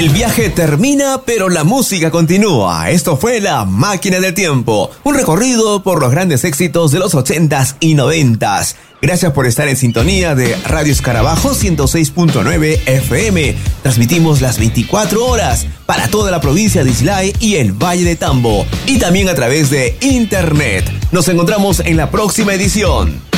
El viaje termina, pero la música continúa. Esto fue La Máquina del Tiempo, un recorrido por los grandes éxitos de los 80s y 90s. Gracias por estar en sintonía de Radio Escarabajo 106.9 FM. Transmitimos las 24 horas para toda la provincia de Islay y el Valle de Tambo, y también a través de Internet. Nos encontramos en la próxima edición.